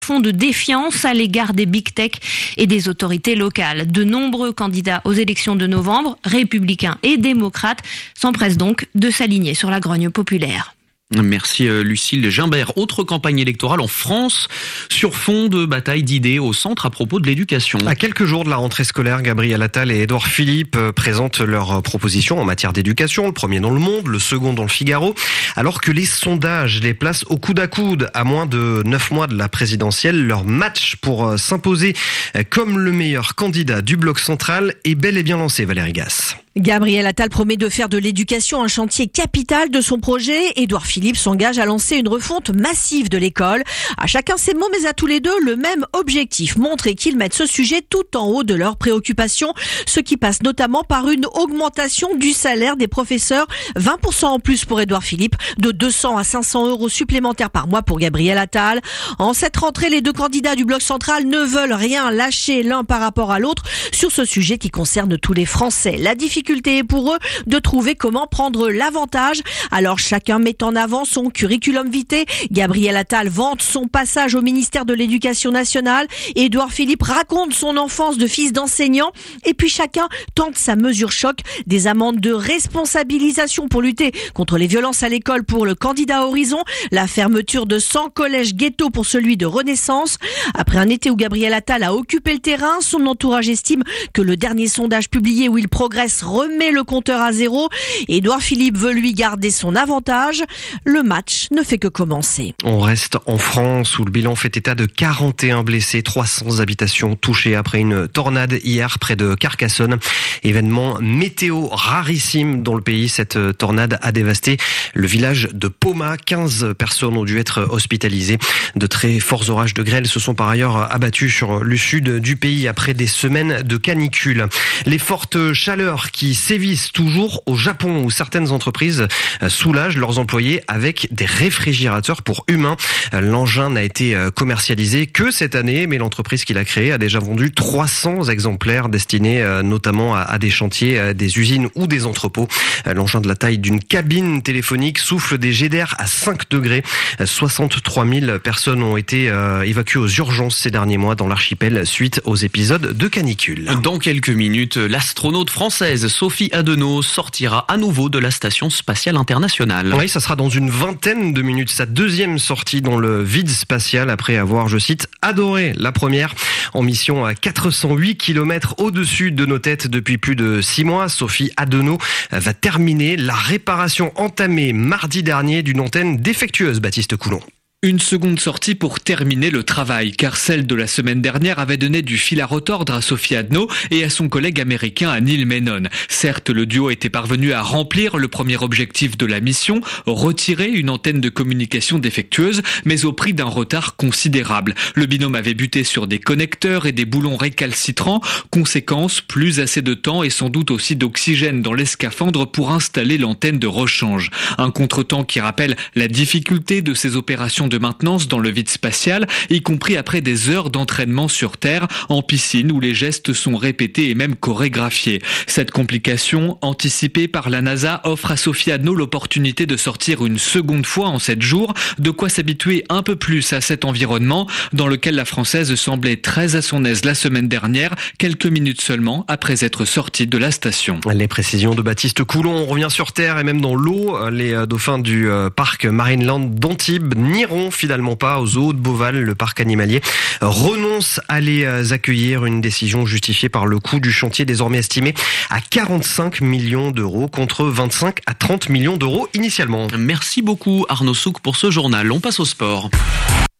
Fond de défiance à l'égard des big tech et des autorités locales. De nombreux candidats aux élections de novembre, républicains et démocrates, s'empressent donc de s'aligner sur la grogne populaire. Merci Lucille Gimbert. Autre campagne électorale en France sur fond de bataille d'idées au centre à propos de l'éducation. À quelques jours de la rentrée scolaire, Gabriel Attal et Édouard Philippe présentent leurs propositions en matière d'éducation. Le premier dans Le Monde, le second dans Le Figaro. Alors que les sondages les placent au coude à coude à moins de 9 mois de la présidentielle, leur match pour s'imposer comme le meilleur candidat du bloc central est bel et bien lancé, Valérie Gasse. Gabriel Attal promet de faire de l'éducation un chantier capital de son projet. Édouard Philippe s'engage à lancer une refonte massive de l'école. À chacun ses mots, mais à tous les deux, le même objectif. Montrer qu'ils mettent ce sujet tout en haut de leurs préoccupations. Ce qui passe notamment par une augmentation du salaire des professeurs. 20% en plus pour Édouard Philippe, de 200 à 500 euros supplémentaires par mois pour Gabriel Attal. En cette rentrée, les deux candidats du bloc central ne veulent rien lâcher l'un par rapport à l'autre sur ce sujet qui concerne tous les Français. La difficulté est pour eux de trouver comment prendre l'avantage. Alors chacun met en avant son curriculum vitae. Gabriel Attal vante son passage au ministère de l'Éducation nationale. Édouard Philippe raconte son enfance de fils d'enseignant. Et puis chacun tente sa mesure choc. Des amendes de responsabilisation pour lutter contre les violences à l'école pour le candidat Horizon. La fermeture de 100 collèges ghetto pour celui de Renaissance. Après un été où Gabriel Attal a occupé le terrain, son entourage estime que le dernier sondage publié où il progresse remet le compteur à zéro. Édouard Philippe veut lui garder son avantage. Le match ne fait que commencer. On reste en France où le bilan fait état de 41 blessés, 300 habitations touchées après une tornade hier près de Carcassonne. Événement météo rarissime dans le pays. Cette tornade a dévasté le village de Poma. 15 personnes ont dû être hospitalisées. De très forts orages de grêle se sont par ailleurs abattus sur le sud du pays après des semaines de canicule. Les fortes chaleurs qui sévissent toujours au Japon où certaines entreprises soulagent leurs employés avec des réfrigérateurs pour humains. L'engin n'a été commercialisé que cette année, mais l'entreprise qui l'a créé a déjà vendu 300 exemplaires destinés notamment à des chantiers, des usines ou des entrepôts. L'engin de la taille d'une cabine téléphonique souffle des jets d'air à 5 degrés. 63 000 personnes ont été évacuées aux urgences ces derniers mois dans l'archipel suite aux épisodes de canicule. Dans quelques minutes, l'astronaute française Sophie Adenau sortira à nouveau de la Station Spatiale Internationale. Oui, ça sera dans une vingtaine de minutes. Sa deuxième sortie dans le vide spatial après avoir, je cite, adoré la première. En mission à 408 km au-dessus de nos têtes depuis plus de 6 mois, Sophie Adenau va terminer la réparation entamée mardi dernier d'une antenne défectueuse, Baptiste Coulon. Une seconde sortie pour terminer le travail, car celle de la semaine dernière avait donné du fil à retordre à Sophie Adenau et à son collègue américain à Neil Menon. Certes, le duo était parvenu à remplir le premier objectif de la mission, retirer une antenne de communication défectueuse, mais au prix d'un retard considérable. Le binôme avait buté sur des connecteurs et des boulons récalcitrants. Conséquence, plus assez de temps et sans doute aussi d'oxygène dans les scaphandres pour installer l'antenne de rechange. Un contretemps qui rappelle la difficulté de ces opérations de maintenance dans le vide spatial, y compris après des heures d'entraînement sur Terre, en piscine où les gestes sont répétés et même chorégraphiés. Cette complication, anticipée par la NASA, offre à Sophie Adenau l'opportunité de sortir une seconde fois en 7 jours, de quoi s'habituer un peu plus à cet environnement dans lequel la Française semblait très à son aise la semaine dernière, quelques minutes seulement après être sortie de la station. Les précisions de Baptiste Coulon. On revient sur Terre et même dans l'eau. Les dauphins du parc Marineland d'Antibes n'iront finalement pas au zoo de Beauval. Le parc animalier renonce à les accueillir. Une décision justifiée par le coût du chantier désormais estimé à 45 millions d'euros contre 25 à 30 millions d'euros initialement. Merci beaucoup Arnaud Souk pour ce journal. On passe au sport.